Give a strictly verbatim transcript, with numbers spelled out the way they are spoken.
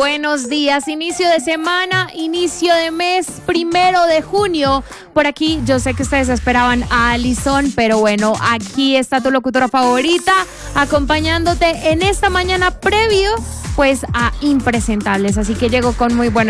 buenos días. Inicio de semana, inicio de mes, primero de junio. Por aquí, yo sé que ustedes esperaban a Alison, pero bueno, aquí está tu locutora favorita, acompañándote en esta mañana previo, pues, a Impresentables. Así que llego con muy buenos